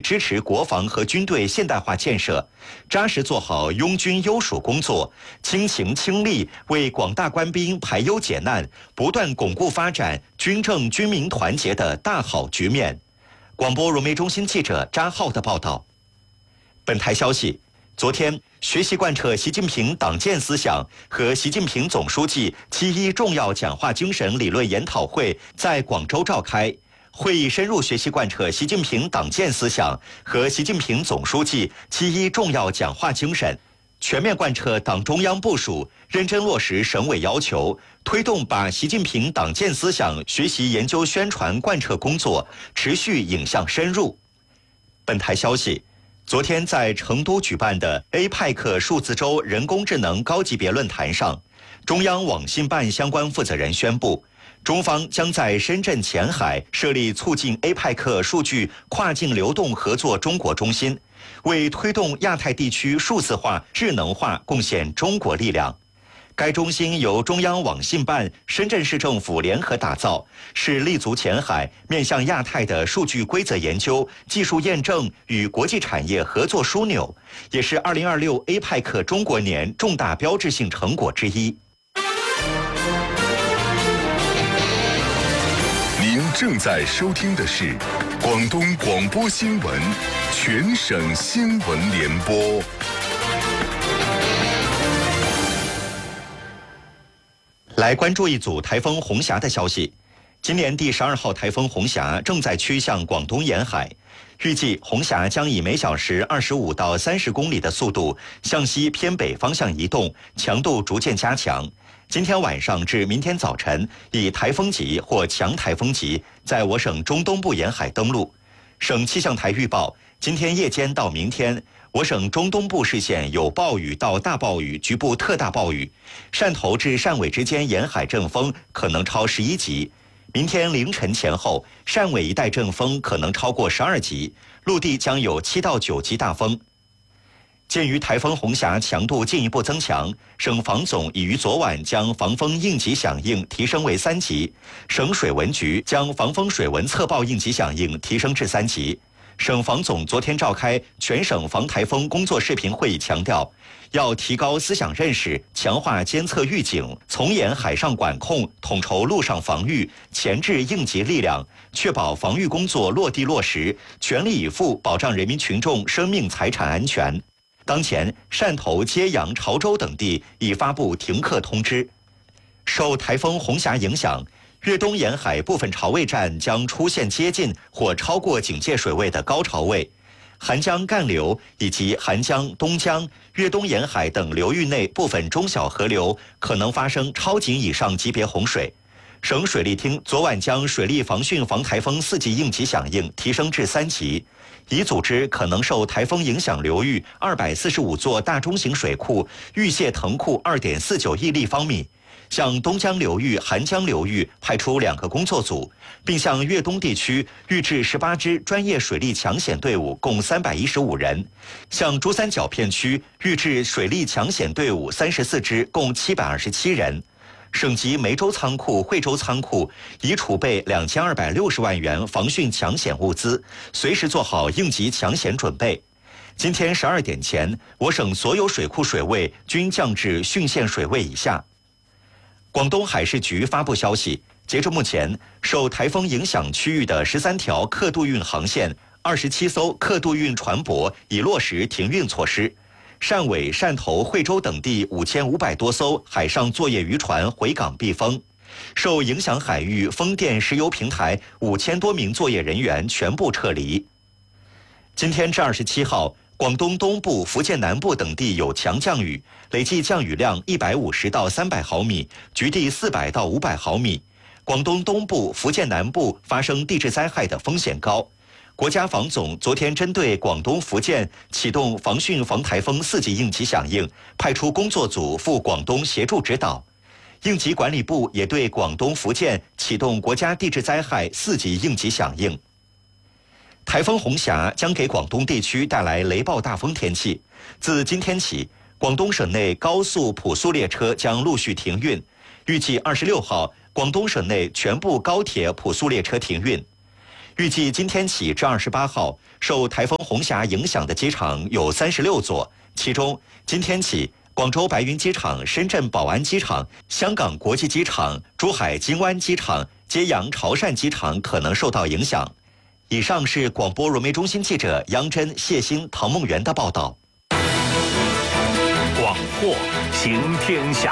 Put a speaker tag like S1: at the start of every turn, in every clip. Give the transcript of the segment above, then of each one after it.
S1: 支持国防和军队现代化建设，扎实做好拥军优属工作，倾情倾力为广大官兵排忧解难，不断巩固发展军政军民团结的大好局面。广播融媒中心记者扎浩的报道。本台消息，昨天，学习贯彻习近平党建思想和习近平总书记7·1重要讲话精神理论研讨会在广州召开。会议深入学习贯彻习近平党建思想和习近平总书记7·1重要讲话精神，全面贯彻党中央部署，认真落实省委要求，推动把习近平党建思想学习研究宣传贯彻工作持续引向深入。本台消息，昨天在成都举办的 APEC 数字洲人工智能高级别论坛上，中央网信办相关负责人宣布，中方将在深圳前海设立促进 APEC 数据跨境流动合作中国中心，为推动亚太地区数字化、智能化贡献中国力量。该中心由中央网信办、深圳市政府联合打造，是立足前海、面向亚太的数据规则研究、技术验证与国际产业合作枢纽，也是2026 APEC 中国年重大标志性成果之一。
S2: 您正在收听的是广东广播新闻全省新闻联播。
S1: 来关注一组台风红霞的消息。今年第12号台风红霞正在趋向广东沿海，预计红霞将以每小时25到30公里的速度向西偏北方向移动，强度逐渐加强。今天晚上至明天早晨，以台风级或强台风级在我省中东部沿海登陆。省气象台预报，今天夜间到明天，我省中东部市县有暴雨到大暴雨，局部特大暴雨，汕头至汕尾之间沿海阵风可能超11级。明天凌晨前后，汕尾一带阵风可能超过12级，陆地将有7到9级大风。鉴于台风红霞强度进一步增强，省防总已于昨晚将防风应急响应提升为3级，省水文局将防风水文测报应急响应提升至3级。省防总昨天召开全省防台风工作视频会议，强调要提高思想认识，强化监测预警，从严海上管控，统筹陆上防御，前置应急力量，确保防御工作落地落实，全力以赴保障人民群众生命财产安全。当前，汕头、揭阳、潮州等地已发布停课通知。受台风红霞影响，粤东沿海部分潮位站将出现接近或超过警戒水位的高潮位，韩江干流以及韩江、东江、粤东沿海等流域内部分中小河流可能发生超警以上级别洪水。省水利厅昨晚将水利防汛防台风4级应急响应提升至3级，已组织可能受台风影响流域245座大中型水库预泄腾库2.49亿立方米，向东江流域、韩江流域派出2个工作组，并向粤东地区预置18支专业水利抢险队伍，共315人；向珠三角片区预置水利抢险队伍34支，共727人。省级梅州仓库、惠州仓库已储备2260万元防汛抢险物资，随时做好应急抢险准备。今天12点前，我省所有水库水位均降至汛限水位以下。广东海事局发布消息，截至目前，受台风影响区域的13条客渡运航线、27艘客渡运船舶已落实停运措施。汕尾、汕头、惠州等地5500多艘海上作业渔船回港避风，受影响海域风电、石油平台5000多名作业人员全部撤离。今天至27号，广东东部、福建南部等地有强降雨，累计降雨量150到300毫米，局地400到500毫米。广东东部、福建南部发生地质灾害的风险高。国家防总昨天针对广东、福建启动防汛防台风4级应急响应，派出工作组赴广东协助指导。应急管理部也对广东、福建启动国家地质灾害4级应急响应。台风红霞将给广东地区带来雷暴大风天气。自今天起，广东省内高速、普速列车将陆续停运，预计26号，广东省内全部高铁、普速列车停运。 预计今天起至28号，受台风红霞影响的机场有36座，其中今天起，广州白云机场、深圳宝安机场、香港国际机场、珠海金湾机场、揭阳潮汕机场可能受到影响。以上是广播融媒中心记者杨真、谢欣、唐梦圆的报道。
S3: 广获行天下。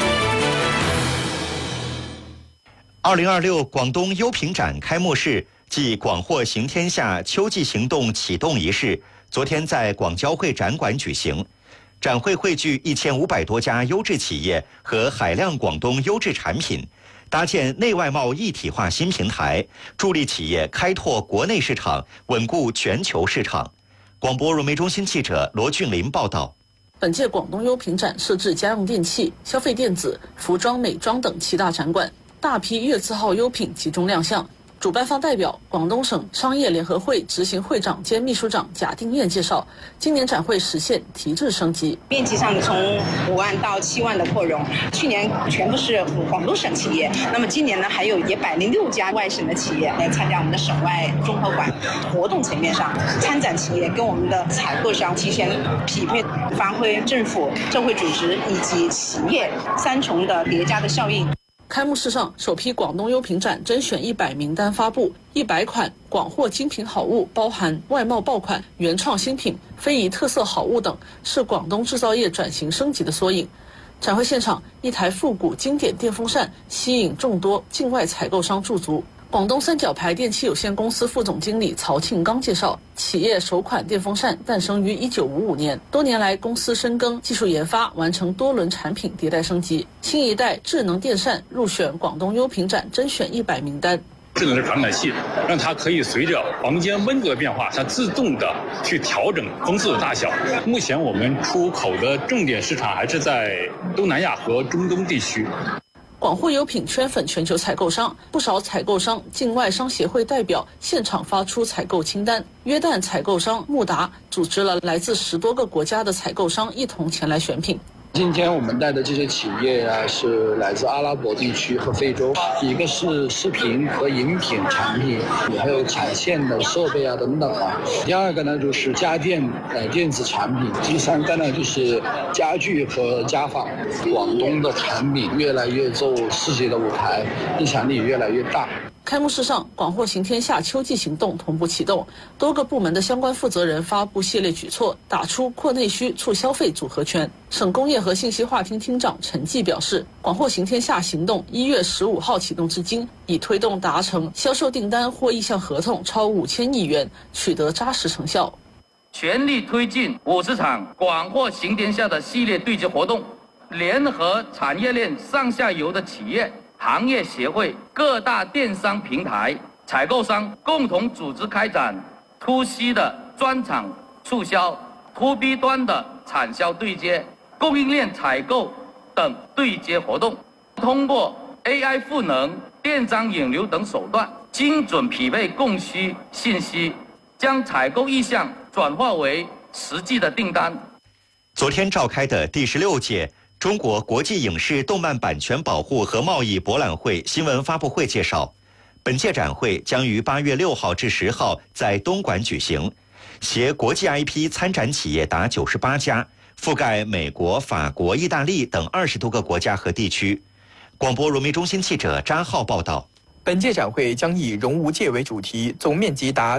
S1: 2026广东优品展开幕式暨广获行天下秋季行动启动仪式，昨天在广交会展馆举行。展会汇聚1500多家优质企业和海量广东优质产品，搭建内外贸一体化新平台，助力企业开拓国内市场，稳固全球市场。广播融媒中心记者罗俊林报道。
S4: 本届广东优品展设置家用电器、消费电子、服装、美妆等7大展馆，大批粤字号优品集中亮相。主办方代表广东省商业联合会执行会长兼秘书长贾定燕介绍，今年展会实现提质升级，
S5: 面积上从5万到7万的扩容。去年全部是广东省企业，那么今年呢还有也106家外省的企业来参加我们的省外综合馆。活动层面上，参展企业跟我们的采购商提前匹配，发挥政府、社会组织以及企业3重的叠加的效应。
S4: 开幕式上，首批广东优品展甄选100名单发布，100款广获精品好物，包含外贸爆款、原创新品、非遗特色好物等，是广东制造业转型升级的缩影。展会现场，一台复古经典电风扇吸引众多境外采购商驻足。广东三角牌电器有限公司副总经理曹庆刚介绍，企业首款电风扇诞生于1955年，多年来公司深耕技术研发，完成多轮产品迭代升级。新一代智能电扇入选广东优品展甄选100名单。
S6: 智能的传感器，让它可以随着房间温度的变化，它自动的去调整风速的大小。目前我们出口的重点市场还是在东南亚和中东地区。
S4: 广获优品圈粉全球采购商，不少采购商境外商协会代表现场发出采购清单。约旦采购商穆达组织了来自10多个国家的采购商一同前来选品。
S7: 今天我们带的这些企业啊，是来自阿拉伯地区和非洲，一个是食品和饮品产品，还有产线的设备啊等等啊。第二个呢就是家电电子产品，第三个呢就是家具和家纺。广东的产品越来越走世界的舞台，影响力越来越大。
S4: 开幕式上，广获行天下秋季行动同步启动，多个部门的相关负责人发布系列举措，打出扩内需、促消费组合拳。省工业和信息化厅厅长陈继表示，广获行天下行动1月15号启动至今，已推动达成销售订单或意向合同超5000亿元，取得扎实成效。
S8: 全力推进50场广获行天下的系列对接活动，联合产业链上下游的企业、行业协会、各大电商平台、采购商共同组织开展 To C 的专场促销、To B 端的产销对接、供应链采购等对接活动，通过 AI 赋能、电商引流等手段，精准匹配供需信息，将采购意向转化为实际的订单。
S1: 昨天召开的第16届中国国际影视动漫版权保护和贸易博览会新闻发布会介绍，本届展会将于8月6号至10号在东莞举行，携国际 IP 参展企业达98家，覆盖美国、法国、意大利等20多个国家和地区。广播融媒中心记者张浩报道。
S9: 本届展会将以融无界为主题，总面积达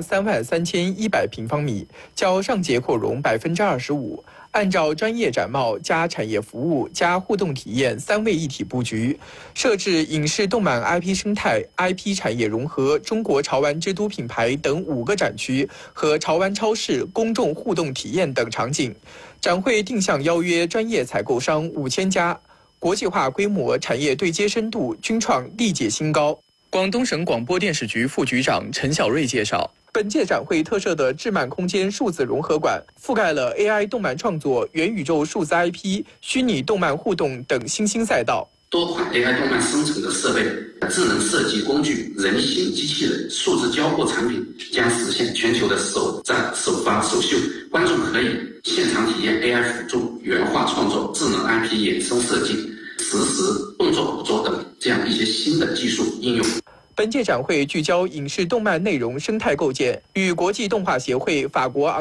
S9: 33100平方米，较上届扩容25%。按照专业展贸加产业服务加互动体验3位一体布局，设置影视动漫 IP 生态、IP 产业融合、中国潮玩之都品牌等5个展区和潮玩超市、公众互动体验等场景。展会定向邀约专业采购商5000家，国际化规模、产业对接深度均创历届新高。广东省广播电视局副局长陈小瑞介绍，本届展会特设的智漫空间数字融合馆，覆盖了 AI 动漫创作、元宇宙数字 IP、虚拟动漫互动等新兴赛道。
S10: 多款 AI 动漫生成的设备、智能设计工具、人形机器人、数字交互产品将实现全球的首展、首发、首秀。观众可以现场体验 AI 辅助、原画创作、智能 IP 衍生设计、实时动作捕捉等这样一些新的技术应用。
S9: 本届展会聚焦影视动漫内容生态构建，与国际动画协会、法国